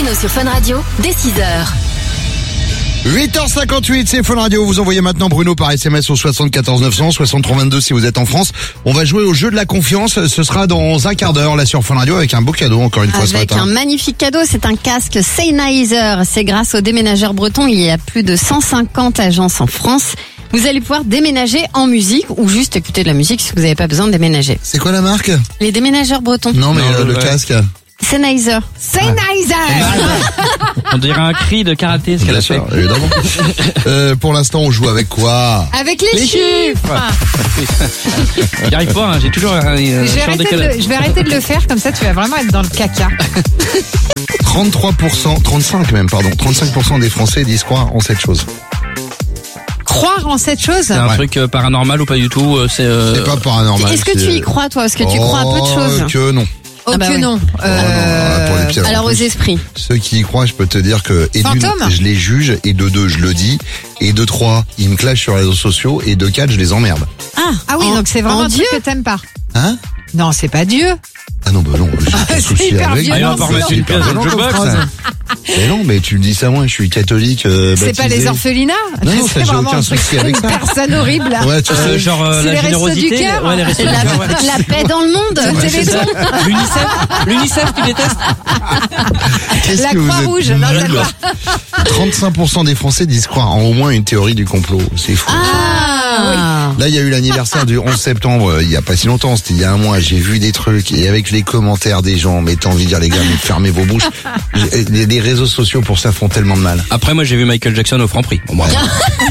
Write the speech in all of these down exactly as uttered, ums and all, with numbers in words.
Bruno sur Fun Radio, dès six heures. huit heures cinquante-huit, c'est Fun Radio. Vous envoyez maintenant Bruno par S M S au soixante-quatorze neuf cents, soixante-trois vingt-deux si vous êtes en France. On va jouer au jeu de la confiance. Ce sera dans un quart d'heure là sur Fun Radio avec un beau cadeau encore une fois ce Avec matin. un magnifique cadeau, c'est un casque Sennheiser. C'est grâce aux déménageurs bretons. Il y a plus de cent cinquante agences en France. Vous allez pouvoir déménager en musique ou juste écouter de la musique si vous n'avez pas besoin de déménager. C'est quoi la marque? Les déménageurs bretons. Non mais Non, euh, le ouais. casque. Sennheiser. Sennheiser. On dirait un cri de karaté, ce qu'elle a Bien fait. sûr, évidemment. euh, pour l'instant, on joue avec quoi? Avec les, Les chiffres. J'y arrive pas, hein, j'ai toujours un, un Je vais, champ arrêter de décalé. le, je vais arrêter de le faire, comme ça tu vas vraiment être dans le caca. trente-trois pour cent, trente-cinq même, pardon. trente-cinq pour cent des Français disent croire en cette chose. Croire en cette chose. C'est un Ouais. truc euh, paranormal ou pas du tout, euh, c'est... euh, C'est pas paranormal. Est-ce que c'est- tu y crois, toi? Est-ce que tu crois à peu de Oh, choses? que non. Oh Ah bah que oui. non. Oh, non, Euh, pour les pieds, Alors en aux plus. esprits. Ceux qui y croient, je peux te dire que et d'une, Fantôme. je les juge, et de deux, je le dis, et de trois, ils me clashent sur les réseaux sociaux, et de quatre, je les emmerde. Ah, Ah oui, en- donc c'est en vraiment un Dieu. truc que t'aimes pas. Hein? Non, c'est pas Dieu. Ah non, bah non, j'ai pas de C'est souci hyper avec. violent, Ah, il va pas remettre C'est une hyper pièce dans le violent comme jukebox. phrase. Mais non, mais tu me dis ça moi, je suis catholique. Euh, C'est pas baptisé. les orphelinats. Non, non, C'est ça, j'ai vraiment aucun un truc souci avec ça. Personne horrible. Ouais, tu euh, sais. genre euh, C'est la les restos générosité. du cœur. Ouais, les restos du La, cœur, ouais. la paix dans le monde. C'est les dons. L'UNICEF, l'UNICEF tu détestes. Qu'est-ce La que vous êtes Croix-Rouge. Non, nuls. d'accord. trente-cinq pour cent des Français disent croire en au moins une théorie du complot. C'est fou. Ah, Là, il y a eu l'anniversaire du onze septembre, euh, il y a pas si longtemps, c'était il y a un mois, j'ai vu des trucs, et avec les commentaires des gens, mais t'as envie de dire, les gars, mais fermez vos bouches. J'ai- Les, les réseaux sociaux, pour ça, font tellement de mal. Après, moi, j'ai vu Michael Jackson au Franprix. Bon, bravo.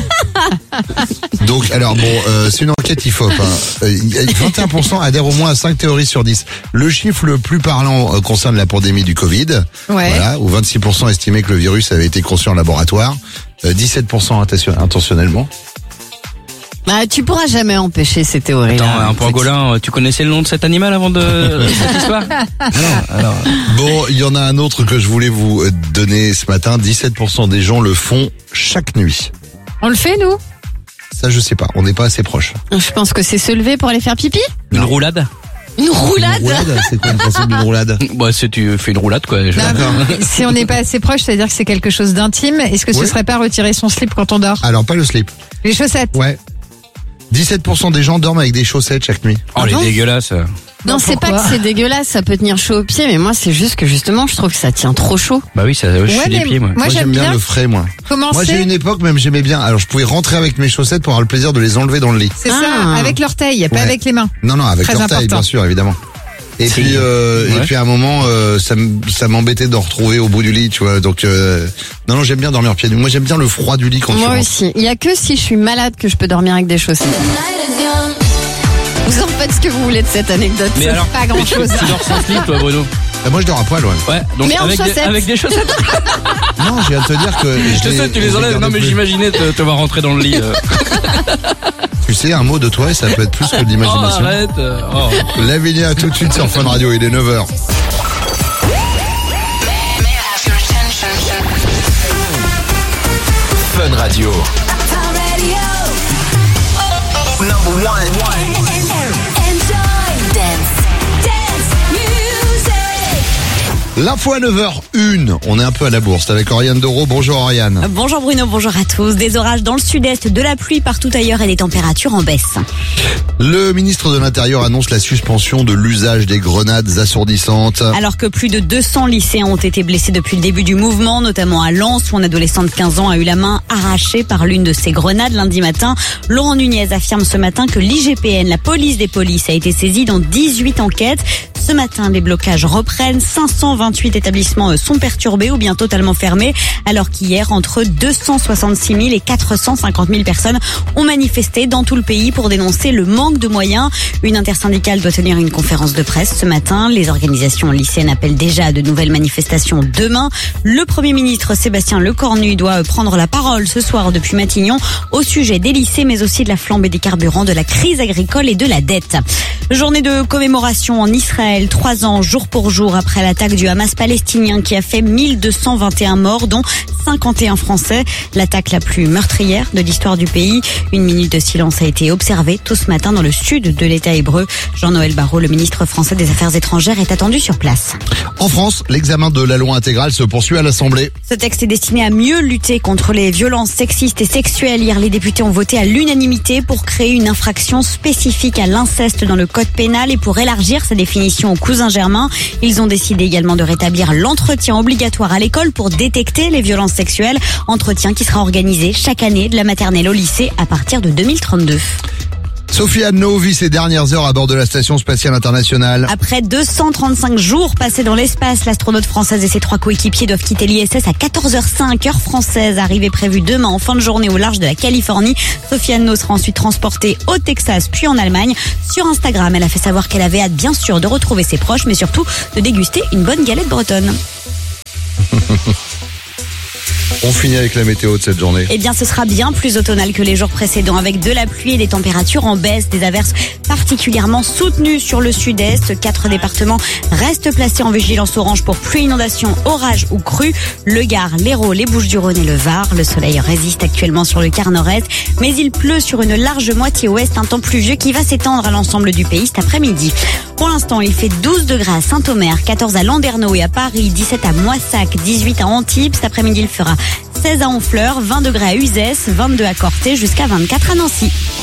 Donc, alors, bon, euh, c'est une enquête I F O P, hein. Euh, vingt et un pour cent adhèrent au moins à cinq théories sur dix. Le chiffre le plus parlant euh, concerne la pandémie du Covid. Ouais. Voilà, où vingt-six pour cent estimaient que le virus avait été conçu en laboratoire. Euh, dix-sept pour cent intention- intentionnellement. bah, tu pourras jamais empêcher ces théories-là. Attends, un pangolin, euh, tu connaissais le nom de cet animal avant de cette histoire? Alors, Bon, il y en a un autre que je voulais vous euh, donner ce matin. dix-sept pour cent des gens le font chaque nuit. On le fait, nous? Ça, je sais pas. On n'est pas assez proche. Je pense que c'est se lever pour aller faire pipi. une roulade? Une roulade. Une roulade, c'est quoi le principe d'une roulade? Bah, c'est tu fais une roulade, quoi. Je- Non, si on n'est pas assez proche, ça veut dire que c'est quelque chose d'intime. Est-ce que ce Ouais. serait pas retirer son slip quand on dort? Alors, pas le slip. Les chaussettes. Ouais. dix-sept pour cent des gens dorment avec des chaussettes chaque nuit. Oh, elle Pardon est dégueulasse. Non, Non, c'est pas pourquoi que c'est dégueulasse, ça peut tenir chaud aux pieds, mais moi c'est juste que justement je trouve que ça tient trop chaud. Bah oui, ça, je Ouais, suis des mais pieds, moi. moi, j'aime bien, le frais, moi. commencer. Moi, j'ai eu une époque, même j'aimais bien. Alors, je pouvais rentrer avec mes chaussettes pour avoir le plaisir de les enlever dans le lit. C'est Ah. ça, avec l'orteil, pas Ouais. avec les mains. Non, non, avec Très l'orteil, important. bien sûr, évidemment. Et C'est- puis, euh, Ouais. et puis à un moment, euh, ça, m- ça m'embêtait de retrouver au bout du lit, tu vois. Donc, euh, non, non, j'aime bien dormir pieds nus. Moi, j'aime bien le froid du lit quand tu Moi rentres. aussi. Il y a que si je suis malade que je peux dormir avec des chaussettes. Vous en faites ce que vous voulez de cette anecdote. Mais alors, pas grand-chose. Tu dors sans slip, toi, Bruno? Ah, moi, je dors à poil, ouais. Ouais, donc Mais en avec, des, chaussettes. avec des chaussettes. Non, je viens de te dire que. Je je sais, tu les enlèves. Non, mais j'imaginais te, te voir rentrer dans le lit. euh. Tu sais, un mot de toi et ça peut être plus que de Oh, l'imagination. arrête. euh, Oh. Lavinia, tout de suite sur Fun Radio, il est neuf heures. Fun Radio. Number one. L'info à neuf heures une. On est un peu à la bourse avec Oriane Doro. Bonjour Oriane. Bonjour Bruno, bonjour à tous. Des orages dans le sud-est, de la pluie partout ailleurs et des températures en baisse. Le ministre de l'Intérieur annonce la suspension de l'usage des grenades assourdissantes. Alors que plus de deux cents lycéens ont été blessés depuis le début du mouvement, notamment à Lens où un adolescent de quinze ans a eu la main arrachée par l'une de ces grenades lundi matin. Laurent Nunez affirme ce matin que l'I G P N, la police des polices, a été saisie dans dix-huit enquêtes. Ce matin, les blocages reprennent. cinq cent vingt-huit établissements sont perturbés ou bien totalement fermés, alors qu'hier, entre deux cent soixante-six mille et quatre cent cinquante mille personnes ont manifesté dans tout le pays pour dénoncer le manque de moyens. Une intersyndicale doit tenir une conférence de presse ce matin. Les organisations lycéennes appellent déjà à de nouvelles manifestations demain. Le Premier ministre Sébastien Lecornu doit prendre la parole ce soir depuis Matignon au sujet des lycées, mais aussi de la flambée des carburants, de la crise agricole et de la dette. Journée de commémoration en Israël, trois ans jour pour jour après l'attaque du Hamas palestinien qui a fait mille deux cent vingt et un morts, dont cinquante et un Français. L'attaque la plus meurtrière de l'histoire du pays. Une minute de silence a été observée tout ce matin dans le sud de l'État hébreu. Jean-Noël Barrot, le ministre français des Affaires étrangères, est attendu sur place. En France, l'examen de la loi intégrale se poursuit à l'Assemblée. Ce texte est destiné à mieux lutter contre les violences sexistes et sexuelles. Hier, les députés ont voté à l'unanimité pour créer une infraction spécifique à l'inceste dans le code pénal et pour élargir sa définition aux cousins germains. Ils ont décidé également de rétablir l'entretien obligatoire à l'école pour détecter les violences sexuelles. Entretien qui sera organisé chaque année de la maternelle au lycée à partir de deux mille trente-deux. Sophie Anneau vit ses dernières heures à bord de la Station Spatiale Internationale. Après deux cent trente-cinq jours passés dans l'espace, l'astronaute française et ses trois coéquipiers doivent quitter l'I S S à quatorze heures cinq heure française. Arrivée prévue demain en fin de journée au large de la Californie. Sophie Anneau sera ensuite transportée au Texas puis en Allemagne. Sur Instagram, elle a fait savoir qu'elle avait hâte bien sûr de retrouver ses proches, mais surtout de déguster une bonne galette bretonne. On finit avec la météo de cette journée. Eh bien, ce sera bien plus automnal que les jours précédents, avec de la pluie et des températures en baisse, des averses particulièrement soutenues sur le sud-est. Quatre départements restent placés en vigilance orange pour pluie, inondation, orage ou crue. Le Gard, l'Hérault, les Bouches-du-Rhône et le Var. Le soleil résiste actuellement sur le quart nord-est, mais il pleut sur une large moitié ouest, un temps pluvieux qui va s'étendre à l'ensemble du pays cet après-midi. Pour l'instant, il fait douze degrés à Saint-Omer, quatorze à Landerneau et à Paris, dix-sept à Moissac, dix-huit à Antibes. Cet après-midi, il fera seize à Honfleur, vingt degrés à Uzès, vingt-deux à Corté, jusqu'à vingt-quatre à Nancy.